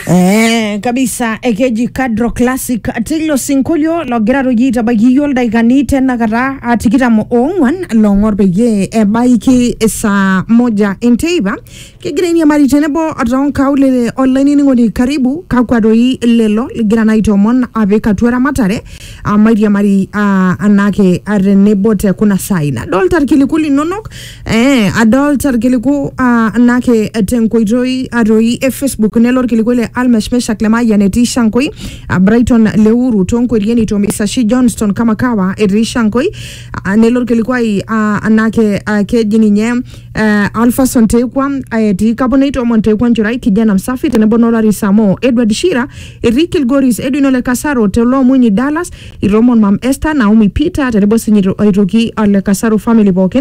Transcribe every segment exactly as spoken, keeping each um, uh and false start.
Eh, kabisa ekeji kadro classic atilo sinkolio logira rojita bagiyol daikani tena kara atikita mo ongwan longor bege e baiki saa moja enteiba kigira ni amari tenebo aton kaulele online ngoni karibu kakwadoi lelo ligira naito mon abeka tuera matare amari amari anake arenebote kuna saina doltar kilikuli nonok eh adoltar kiliku anake tenkoitoi aroi e Facebook nelor kilikule almeshmesha klemaya neti shankoi Brighton Leuru tonko rieni to Misashi Johnston kama kawa eri shankoi nelor kilikwai anake kejini nye Alpha Sontekwa eti kabonaito Montekwa njurai kijana msafi tenebonola risamo Edward Shira eri Kilgoris Edwin Ole Kasaro telo mwini Dallas Iromon Mam Esther Naomi Peter tenebosi nyiroki Ole Kasaro family boken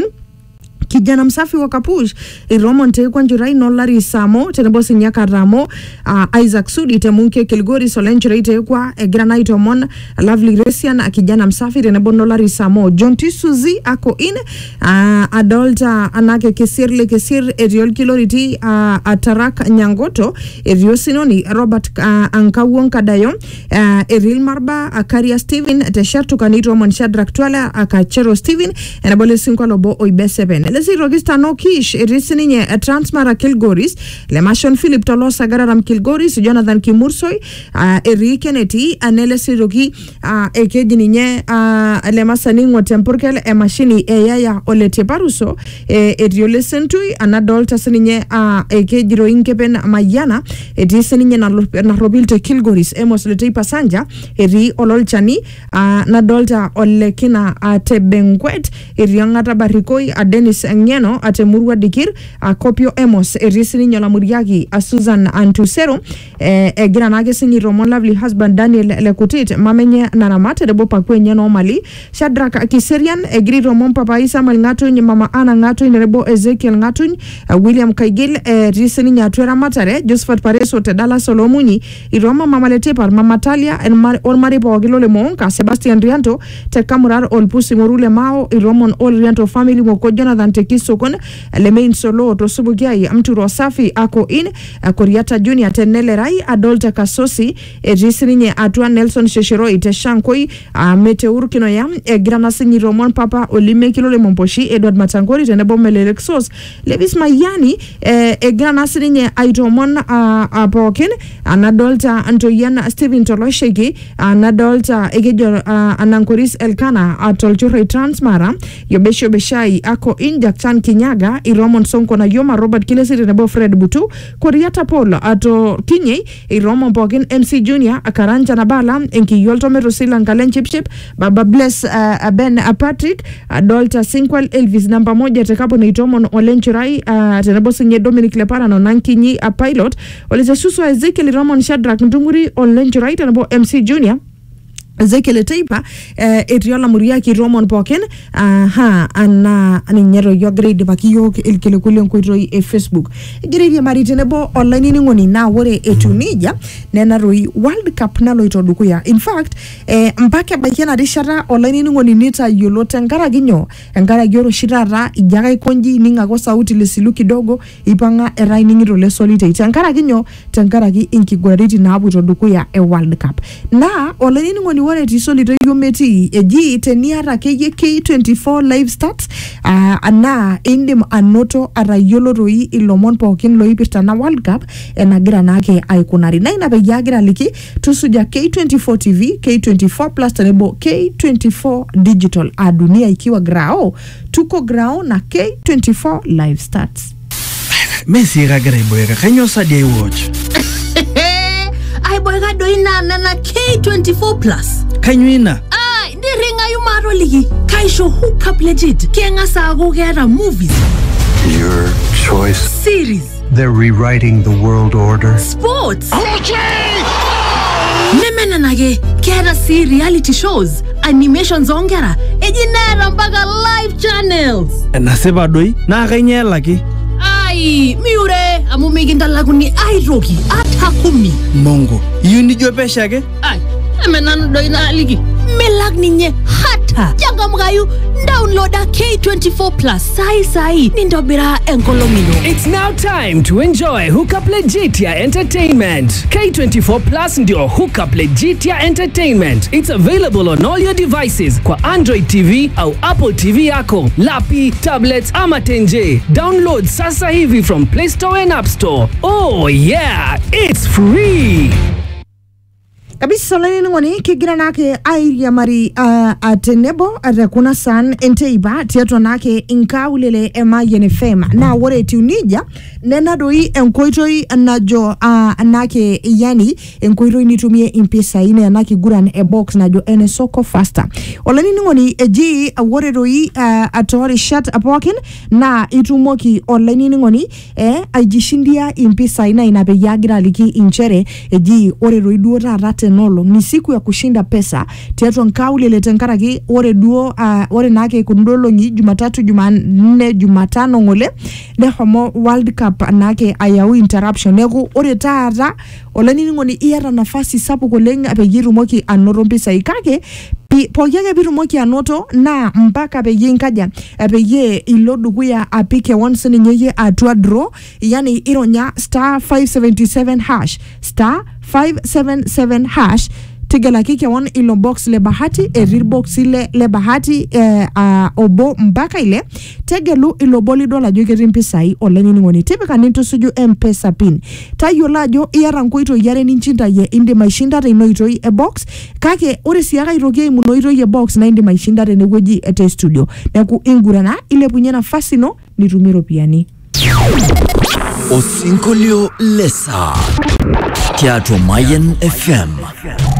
kijana msafi wa Kapush Iromon Tekwa njurai nolari samo tenebosi nyaka ramo uh, Isaac Sudi temunke Kilgori Solenjurai tekwa e Granite Omon Lovely Resian kijana msafi tenebonolari samo John Tisuzi ako in uh, adolta anake kesirle kesir eriol kiloriti uh, Atarak Nyangoto erio sinoni Robert uh, Ankawon Kadayo uh, eril marba Akaria Steven teshartu kanito Omon Shadrack Twala akachero Steven enabole sinko lobo oibeseben Lesi Rogista no kish erisinye uh, Transmara Kilgoris Lemashon Philip Tolosa Gararam Kilgoris Jonathan Kimursoi uh, Eri Kennedy Anelesi Rogi uh, ekedininye uh, Lemasaningo Tempurkel e machini e yaya ole teparuso e eriolesentui anadolta sininye uh, ekejiro inkeben mayana edisinye na, na robilte Kilgoris emos letei pasanja eri ololchani uh, nadolta ole kina uh, tebenkwet eri angata barikoi a Dennis Ngeno atemurwa dikir a kopio emos erisini nyola muriagi a Susan Antusero e, e granage sinyi Romon Lovely husband Daniel Lekutit mamenye naramate debo pakwe nyeno mali Shadrack Kiserian e gri Romon papa Isa Malngato nye mama Ana Ngato nrebo Ezekiel Ngato uh, William Kaigil e risini nyatuera matare Josephat Pareso Tedala Solomuni Iroma mama Letepar mama Talia en mar, ol maripo wagilole monka Sebastian Rianto tekamurar ol pusi morule mao Iromon ol Rianto family moko Jonathan Tekiso kon lemein solo to subugiai mtu rosafi ako in Koriata Junior tenele rai adolta kasosi e jisininye atua Nelson Sheshiroi te shankoi meteur kino ya e granasinyi Romon papa olime kilole momposhi Edward Matangori tenebo melelexos Levis Mayani e, e granasinye aitomon apoken anadolta Antoyana Steven Toloshegi anadolta egejo anankoris Elkana atolchore Transmara Yobesho Beshai ako in Jackson Kinyaga Iromon Sonko na Yoma Robert Kilesiri nebo Fred Butu Koriata Paul ato Kinyei Iromon Pokin M C Junior Akaranja Nabala enki Yolto Merosila Nkalen Chip Chip Baba Bless uh, Ben uh, Patrick Adolta Sinkwal Elvis namba moja tekapo na Itomon Olenchurai uh, tenebo sinye Dominic Lepara no Nankinyi a pilot Oleza Susu Ezekiel Iromon Shadrack Ndunguri Olenchurai tenebo M C Junior Ezekiel Teipa eh, Etriola Muriaki Romon Poken uh, ha ana aninyero yo grade bakiyo ilkele kule nkoitoi e Facebook grade mari tenebo online ni ngoni na wore etunija nena roi World Cup nalo itodukuya in fact eh, mpake bakena rishara online ni ngoni nita yolote ngara ginyo ngara gyoro shirara ijaga ikonji ninga ko sauti lesilu kidogo ipanga erai ningiro le solite itangara ginyo tangara gi inkigwariti na abu itodukuya e World Cup na online ni ngoni wale tisolito yometi eji teniara keye K twenty-four live stats uh, ana indim anoto arayolo roi ilomon pokin loipirta na World Cup enagira nake aikunari na inabeyagira liki tusuja K twenty-four T V K twenty-four plus tenebo K twenty-four digital adunia ikiwa grao tuko grao na K twenty-four live stats Messi ragara iboyeka kanyo sadia iwatch Ay boyga doina na K twenty-four plus Kanyuina Ay di ringa yumaro ligi Kaisho hook up legit Kenga sago gera movies Your choice. Series They're rewriting the world order. Sports Nemena nage Kera si reality shows Animations ongera Ejinera mbaga live channels Naseba doi na kanyela ki Ay miure amumiginda laguni ay rogi atakumi Mongo yuni jopesha ke Ay emenan doina ligi melag ninye hat data. Changamkayu downloada K twenty-four plus sai sai nindobira enkolomino. It's now time to enjoy Hookup Legitia Entertainment. K twenty-four plus ndio Hookup Legitia Entertainment. It's available on all your devices kwa Android T V au Apple T V yako, lapi, tablets ama tenje. Download sasa hivi from Play Store and App Store. Oh yeah, it's free. Kabisa leni ngoni kigira nake airia mari uh, atenebo atakuna san enteiba tiato nake inkaulele ema yenefema na wore tiunija nena doi enkoitoi najo uh, nake yani enkoitoi nitumie impesa ine nake guran e box najo ene soko faster oleni ngoni eji wore doi uh, atori shut apokin na itumoki oleni ngoni eh ajishindia impesa ina inapeyagira liki inchere eji wore doi duota rate nolo ni siku ya kushinda pesa tiato nkaulele tenkaraki ore duo uh, ore nake kundolo nyi Jumatatu Jumanne Jumatano ngole ne homo World Cup nake ayawi interruption neku ore taata oleni ngoni iyata nafasi sapu koleng apegiru moki anoro mpesa ikake pogege biru moki anoto na mpaka peye nkaja peye ilodukuya apike once ninyeye atua draw yani ironya star five seventy-seven hash star five seventy-seven hash tegela kike one ilo box le bahati e real box ile le bahati eh, uh, obo mpaka ile tegelu ilo boli dola joge mpesai oleni ngoni tepeka ninto suju mpesa pin tayo lajo iyara nkoito yare ninchinda ye inde maishinda re noito e box kake ore siaga iroge munoito ye box na inde maishinda re negoji ete studio neku ingurana ile punye nafasi no nitumiro piani Osinkolio Lesa Teatro Mayen F M.